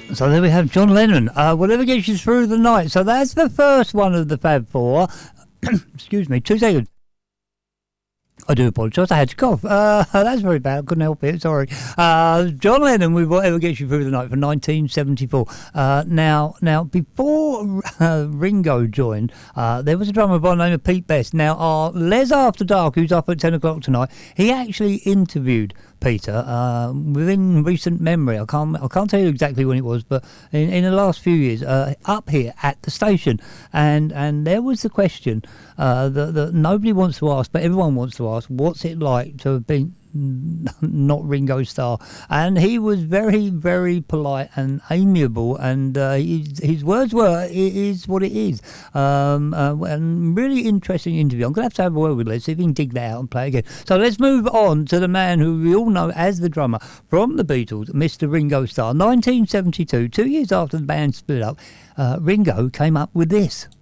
So there we have John Lennon, Whatever Gets You Through the Night. So that's the first one of the Fab Four. Excuse me, 2 seconds. I do apologise, I had to cough. That's very bad, I couldn't help it, sorry. John Lennon with Whatever Gets You Through the Night for 1974. Now, before Ringo joined, there was a drummer by the name of Pete Best. Now, our Les After Dark, who's up at 10 o'clock tonight, he actually interviewed Peter within recent memory. I can't tell you exactly when it was, but in the last few years, up here at the station, and there was the question that nobody wants to ask, but everyone wants to ask: what's it like to have been not Ringo Starr? And he was very, very polite and amiable, and his words were, "It is what it is." And really interesting interview. I'm going to have a word with Les, see if we can dig that out and play it again. So let's move on to the man who we all know as the drummer from the Beatles, Mr. Ringo Starr. 1972, 2 years after the band split up, Ringo came up with this.